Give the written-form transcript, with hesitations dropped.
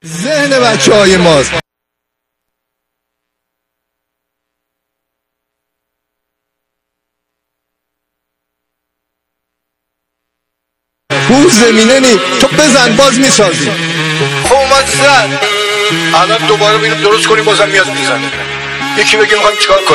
ذهن بچه‌های ماست. رو زمینه نی تو بزن باز میسازی. اومد زد الان دوباره میریم درست کنیم بازم میاد میزنه. یکی بگه میخوایم چیکار کنیم.